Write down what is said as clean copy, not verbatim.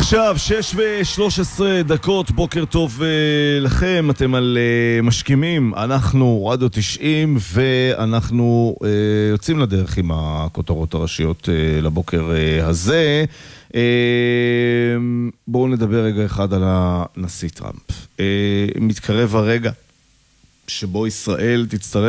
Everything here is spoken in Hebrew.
עכשיו 6:13, בוקר טוב לכם, אתם על משכימים, אנחנו רדיו 90 ואנחנו יוצאים לדרך עם הכותרות הראשיות לבוקר הזה. בואו נדבר רגע אחד על הנשיא טראמפ. מתקרב הרגע שבו ישראל תצטרף